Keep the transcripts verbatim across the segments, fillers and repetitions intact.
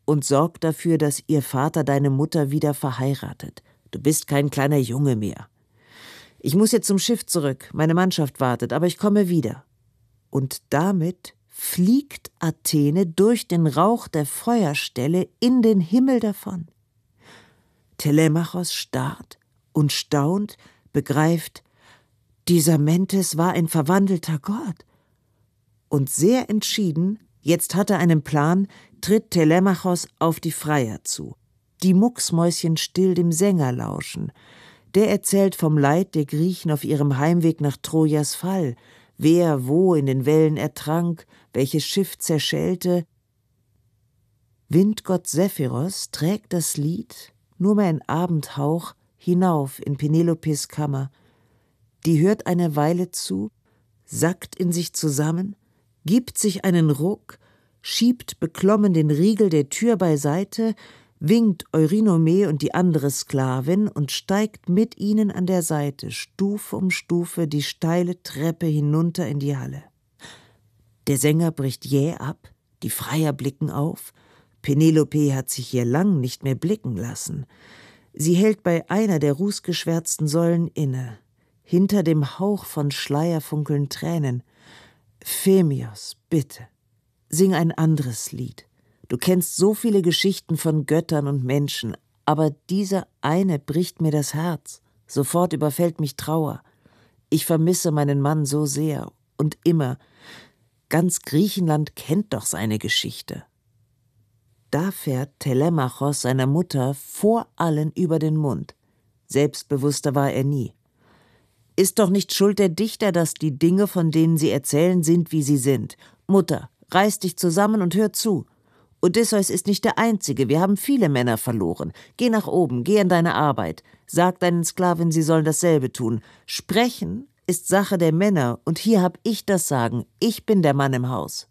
und sorg dafür, dass ihr Vater deine Mutter wieder verheiratet. Du bist kein kleiner Junge mehr. Ich muss jetzt zum Schiff zurück, meine Mannschaft wartet, aber ich komme wieder. Und damit fliegt Athene durch den Rauch der Feuerstelle in den Himmel davon. Telemachos starrt und staunt, begreift, dieser Mentes war ein verwandelter Gott. Und sehr entschieden, jetzt hat er einen Plan, tritt Telemachos auf die Freier zu. Die Mucksmäuschen still dem Sänger lauschen. Der erzählt vom Leid der Griechen auf ihrem Heimweg nach Trojas Fall, wer wo in den Wellen ertrank, welches Schiff zerschellte. Windgott Sephiros trägt das Lied, nur mehr ein Abendhauch, hinauf in Penelopes Kammer. Die hört eine Weile zu, sackt in sich zusammen, gibt sich einen Ruck, schiebt beklommen den Riegel der Tür beiseite, winkt Eurynome und die andere Sklavin und steigt mit ihnen an der Seite, Stufe um Stufe, die steile Treppe hinunter in die Halle. Der Sänger bricht jäh ab, die Freier blicken auf. Penelope hat sich hier lang nicht mehr blicken lassen. Sie hält bei einer der rußgeschwärzten Säulen inne. Hinter dem Hauch von Schleier funkeln Tränen. Phemios, bitte, sing ein anderes Lied. Du kennst so viele Geschichten von Göttern und Menschen, aber diese eine bricht mir das Herz. Sofort überfällt mich Trauer. Ich vermisse meinen Mann so sehr und immer. Ganz Griechenland kennt doch seine Geschichte. Da fährt Telemachos seiner Mutter vor allen über den Mund. Selbstbewusster war er nie. Ist doch nicht Schuld der Dichter, dass die Dinge, von denen sie erzählen, sind, wie sie sind. Mutter, reiß dich zusammen und hör zu. Odysseus ist nicht der Einzige, wir haben viele Männer verloren. Geh nach oben, geh an deine Arbeit. Sag deinen Sklaven, sie sollen dasselbe tun. Sprechen ist Sache der Männer, und hier hab ich das Sagen. Ich bin der Mann im Haus.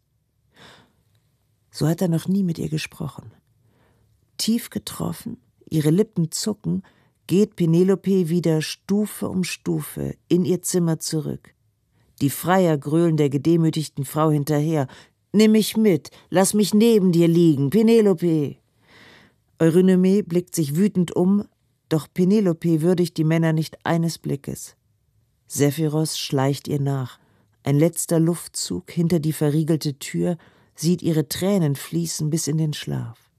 So hat er noch nie mit ihr gesprochen. Tief getroffen, ihre Lippen zucken, geht Penelope wieder Stufe um Stufe in ihr Zimmer zurück. Die Freier grölen der gedemütigten Frau hinterher. »Nimm mich mit, lass mich neben dir liegen, Penelope!« Eurynome blickt sich wütend um, doch Penelope würdigt die Männer nicht eines Blickes. Sephiros schleicht ihr nach. Ein letzter Luftzug hinter die verriegelte Tür sieht ihre Tränen fließen bis in den Schlaf.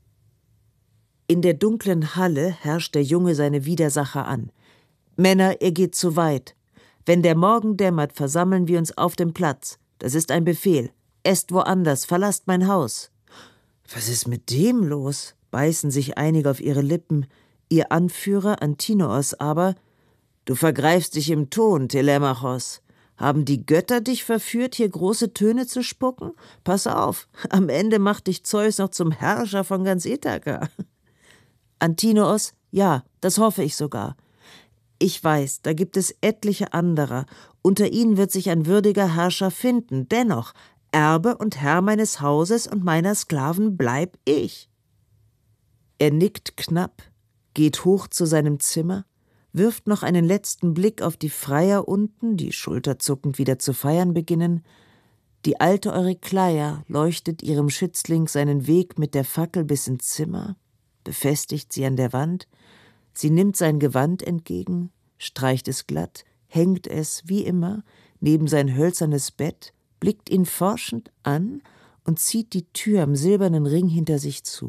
In der dunklen Halle herrscht der Junge seine Widersacher an. »Männer, ihr geht zu weit. Wenn der Morgen dämmert, versammeln wir uns auf dem Platz. Das ist ein Befehl. Esst woanders, verlasst mein Haus.« »Was ist mit dem los?« beißen sich einige auf ihre Lippen. Ihr Anführer Antinoos aber: »Du vergreifst dich im Ton, Telemachos. Haben die Götter dich verführt, hier große Töne zu spucken? Pass auf, am Ende macht dich Zeus noch zum Herrscher von ganz Ithaka.« Antinoos: »Ja, das hoffe ich sogar. Ich weiß, da gibt es etliche anderer. Unter ihnen wird sich ein würdiger Herrscher finden. Dennoch, Erbe und Herr meines Hauses und meiner Sklaven bleib ich.« Er nickt knapp, geht hoch zu seinem Zimmer, wirft noch einen letzten Blick auf die Freier unten, die schulterzuckend wieder zu feiern beginnen. Die alte Eurykleia leuchtet ihrem Schützling seinen Weg mit der Fackel bis ins Zimmer, befestigt sie an der Wand. Sie nimmt sein Gewand entgegen, streicht es glatt, hängt es, wie immer, neben sein hölzernes Bett, blickt ihn forschend an und zieht die Tür am silbernen Ring hinter sich zu.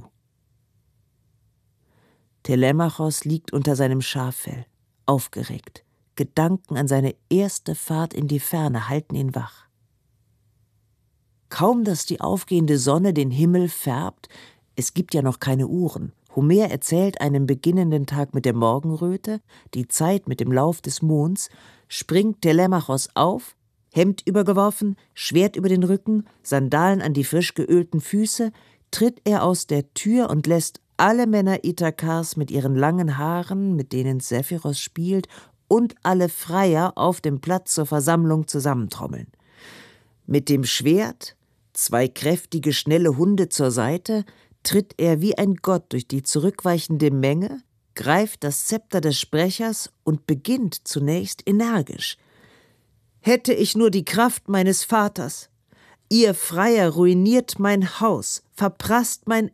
Telemachos liegt unter seinem Schaffell, aufgeregt. Gedanken an seine erste Fahrt in die Ferne halten ihn wach. Kaum, dass die aufgehende Sonne den Himmel färbt, es gibt ja noch keine Uhren. Homer erzählt einen beginnenden Tag mit der Morgenröte, die Zeit mit dem Lauf des Monds, springt Telemachos auf, Hemd übergeworfen, Schwert über den Rücken, Sandalen an die frisch geölten Füße, tritt er aus der Tür und lässt alle Männer Ithakars mit ihren langen Haaren, mit denen Sephiros spielt, und alle Freier auf dem Platz zur Versammlung zusammentrommeln. Mit dem Schwert, zwei kräftige, schnelle Hunde zur Seite, tritt er wie ein Gott durch die zurückweichende Menge, greift das Zepter des Sprechers und beginnt zunächst energisch. »Hätte ich nur die Kraft meines Vaters! Ihr Freier ruiniert mein Haus, verprasst mein